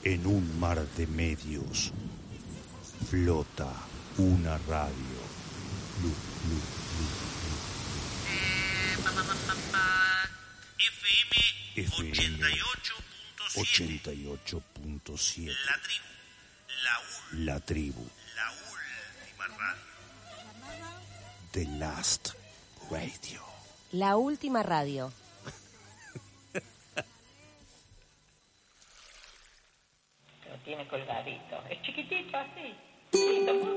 En un mar de medios flota una radio. Lu, lu, lu, FM 88.7. 88.7. La tribu. La tribu. La última radio. The Last Radio. La última radio. Lo tiene colgadito. Es chiquitito así. Lindo.